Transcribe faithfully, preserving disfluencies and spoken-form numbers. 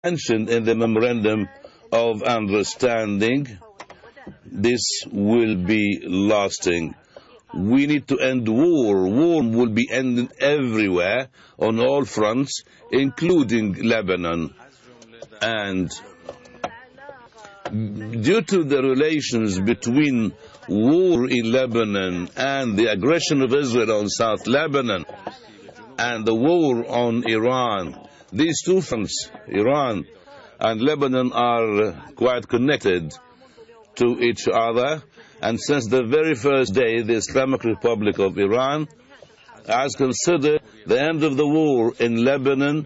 mentioned in the memorandum of understanding, this will be lasting. We need to end war. War will be ending everywhere on all fronts, including Lebanon. And due to the relations between war in Lebanon and the aggression of Israel on South Lebanon and the war on Iran, these two fronts, Iran and Lebanon, are quite connected to each other. And since the very first day, the Islamic Republic of Iran has considered the end of the war in Lebanon